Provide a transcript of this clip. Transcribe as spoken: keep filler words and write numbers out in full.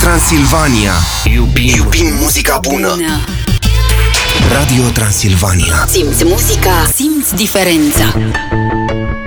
Transilvania. Iubim, Iubim muzica bună. Radio Transilvania. Simți muzica, simți diferența.